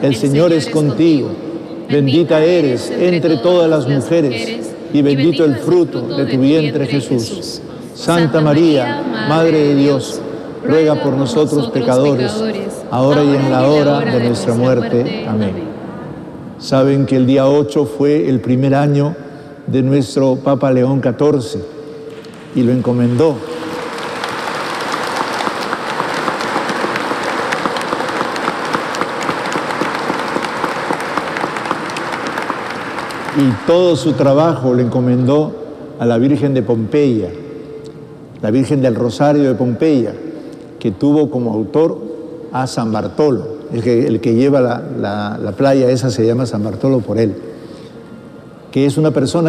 El Señor es contigo. Bendita eres entre todas las mujeres, y bendito el fruto de tu vientre, Jesús. Santa María, Madre de Dios, ruega por nosotros pecadores, ahora y en la hora de nuestra muerte. Amén. Saben que el día 8 fue el primer año de nuestro Papa León XIV, y lo encomendó. Y todo su trabajo le encomendó a la Virgen de Pompeya, la Virgen del Rosario de Pompeya, que tuvo como autor a San Bartolo. El que lleva la playa esa se llama San Bartolo por él, que es una persona